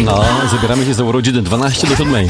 No, zabieramy się za urodziny 12 do 7.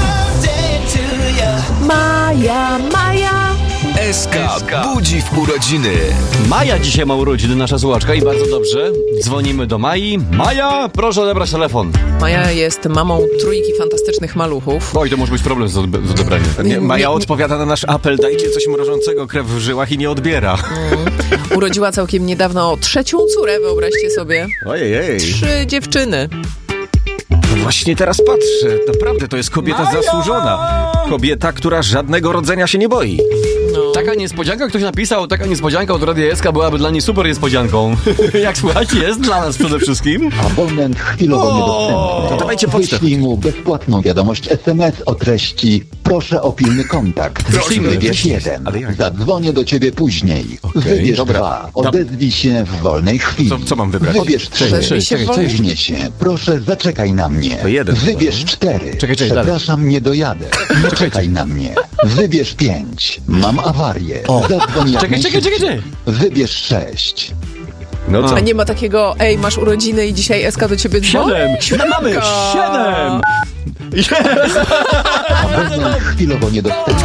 Maja. SK budzi w urodziny. Maja dzisiaj ma urodziny, nasza słuchaczka, i bardzo dobrze. Dzwonimy do Mai. Maja, proszę odebrać telefon. Maja jest mamą trójki fantastycznych maluchów. Oj, to może być problem z odebraniem. Nie, Maja odpowiada na nasz apel, dajcie coś mrożącego, krew w żyłach, i nie odbiera. Urodziła całkiem niedawno trzecią córę, wyobraźcie sobie. Ojej. 3 dziewczyny. No właśnie teraz patrzę, naprawdę to jest kobieta zasłużona. Kobieta, która żadnego rodzenia się nie boi. Taka niespodzianka, ktoś napisał, taka niespodzianka od Radia SK byłaby dla niej super niespodzianką. Jak słuchać, jest dla nas przede wszystkim. Abonent chwilowo niedostępny. To dawajcie pocztę. Wyślij mu bezpłatną wiadomość SMS o treści: proszę o pilny kontakt. Wyślijmy. Wybierz 1. Ale jak? Zadzwonię do ciebie później. Wybierz dobra. 2. Odezwij się w wolnej chwili. Co mam wybrać? Wybierz 3. Odezwij się w wolnej Później się. Proszę, zaczekaj na mnie. To 1. Wybierz 4. Czekaj, dalej. Przepraszam, nie dojadę. Nie czekaj na mnie. Wybierz 5. Mam awarię. Zadzwoń jak Czekaj. najszybciej. Wybierz 6. No co? A nie ma takiego, ej, masz urodziny i dzisiaj SK do ciebie dzwoni? 7! Mamy 7! Jest! Abonent chwilowo niedostępny.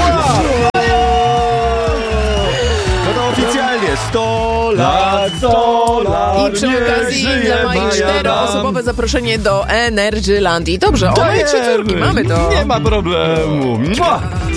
No to oficjalnie 100 lat, 100 lat. I przy okazji dla Mai 4-osobowe zaproszenie do Energylandii. Dobrze, obie 3 córki, mamy to. Nie ma problemu. Mua!